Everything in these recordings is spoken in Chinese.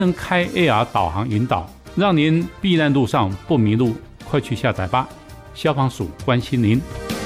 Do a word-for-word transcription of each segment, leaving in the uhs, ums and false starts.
能开 A R 导航引导，让您避难路上不迷路。快去下载吧！消防署关心您。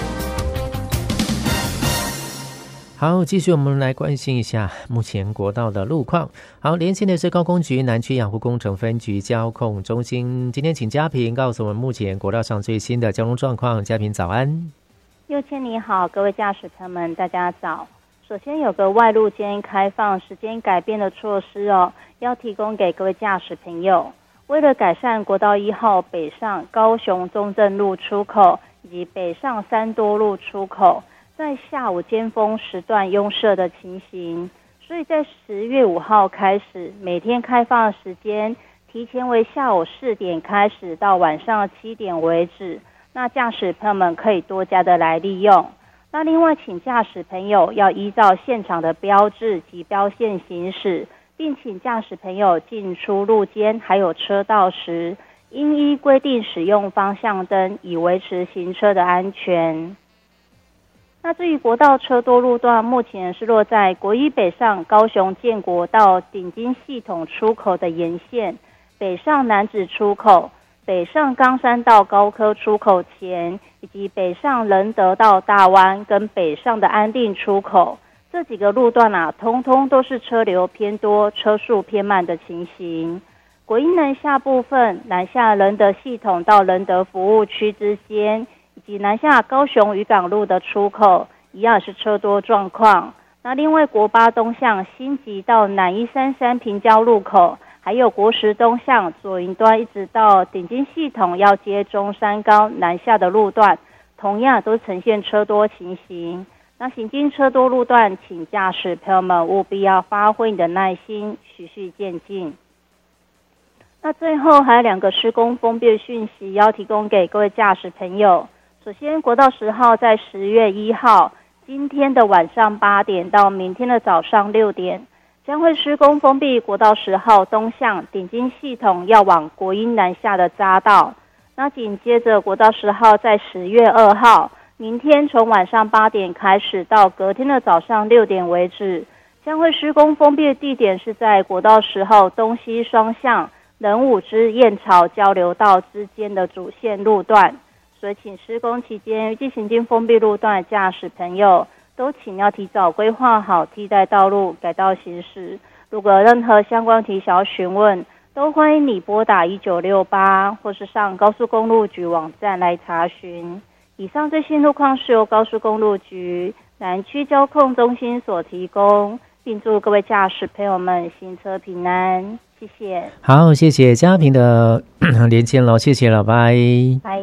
好，继续我们来关心一下目前国道的路况。好，连线的是高工局南区养护工程分局交控中心，今天请嘉平告诉我们目前国道上最新的交通状况。嘉平早安。 佑谦你好，各位驾驶朋友们大家早。首先有个外路间开放时间改变的措施哦，要提供给各位驾驶朋友。为了改善国道一号北上高雄中正路出口以及北上三多路出口在下午尖峰时段拥塞的情形，所以在十月五号开始，每天开放的时间提前为下午四点开始到晚上七点为止，那驾驶朋友们可以多加的来利用。那另外请驾驶朋友要依照现场的标志及标线行驶，并请驾驶朋友进出路间还有车道时，应依规定使用方向灯，以维持行车的安全。那至于国道车多路段，目前是落在国一北上高雄建国到顶金系统出口的沿线，北上楠梓出口，北上冈山道高科出口前，以及北上仁德到大湾跟北上的安定出口。这几个路段啊，通通都是车流偏多、车速偏慢的情形。国一南下部分，南下仁德系统到仁德服务区之间，以及南下高雄渔港路的出口，一样是车多状况。那另外国八东向新集到南一三三平交路口，还有国十东向左营端一直到顶金系统要接中山高南下的路段，同样都呈现车多情形。那行经车多路段，请驾驶朋友们务必要发挥你的耐心，循序渐进。那最后还有两个施工封闭讯息要提供给各位驾驶朋友。首先，国道十号在十月一号今天的晚上八点到明天的早上六点，将会施工封闭国道十号东向顶金系统要往国一南下的匝道。那紧接着国道十号在十月二号明天从晚上八点开始到隔天的早上六点为止，将会施工封闭的地点是在国道十号东西双向仁武之燕巢交流道之间的主线路段。所以请施工期间预计行经封闭路段的驾驶朋友都请要提早规划好替代道路改道行驶。如果有任何相关题想要询问，都欢迎你拨打一九六八或是上高速公路局网站来查询。以上最新路况是由高速公路局南区交控中心所提供，并祝各位驾驶朋友们行车平安，谢谢。 好，谢谢嘉平的连线了，谢谢了，拜拜。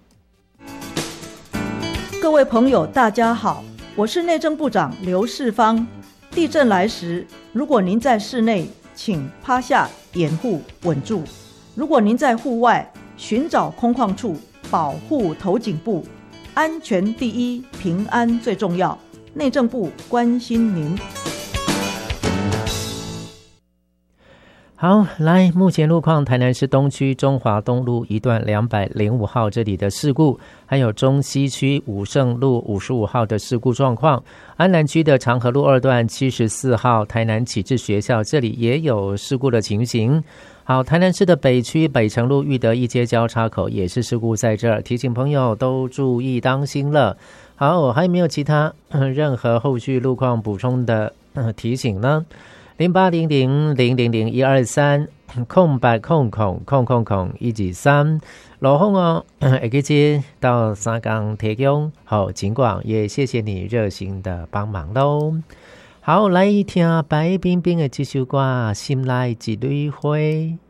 各位朋友大家好，我是内政部长刘世芳。地震来时，如果您在室内，请趴下掩护稳住；如果您在户外，寻找空旷处保护头颈部。安全第一，平安最重要。内政部关心您。 好，来，目前路况，台南市东区中华东路一段两百零五号这里的事故，还有中西区武圣路五十五号的事故状况。安南区的长河路二段七十四号台南启智学校这里也有事故的情形。好，台南市的北区北城路裕德一街交叉口也是事故在这儿，提醒朋友都注意当心了。好，还有没有其他、呃、任何后续路况补充的、呃、提醒呢？零八零零零零零一二三空白空空空空空一二三，老洪哦，会记接到三港提供好尽管，也谢谢你热心的帮忙喽。好，来听白冰冰的这首歌《心内一蕊花》。